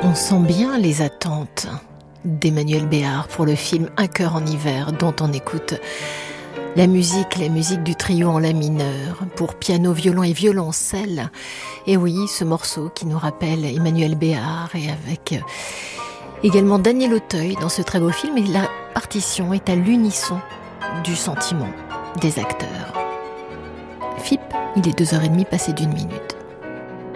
On sent bien les attentes d'Emmanuel Béart pour le film Un cœur en hiver, dont on écoute la musique du trio en la mineur, pour piano, violon et violoncelle. Et oui, ce morceau qui nous rappelle Emmanuel Béart, et avec également Daniel Auteuil dans ce très beau film, et la partition est à l'unisson du sentiment des acteurs. FIP, il est 2h30 passé d'1 minute.